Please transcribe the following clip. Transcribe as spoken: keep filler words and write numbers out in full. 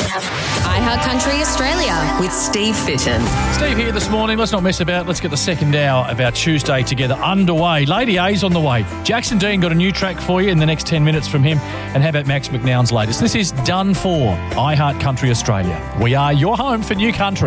iHeart Country Australia with Steve Fitton. Steve here this morning. Let's not mess about. Let's get the second hour of our Tuesday together underway. Lady A's on the way. Jackson Dean got a new track for you in the next ten minutes from him. And how about Max McNown's latest? This is Done For, iHeart Country Australia. We are your home for new country.